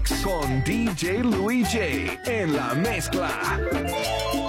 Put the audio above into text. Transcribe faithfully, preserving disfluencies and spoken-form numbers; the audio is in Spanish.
Mix con D J Louis J en la mezcla.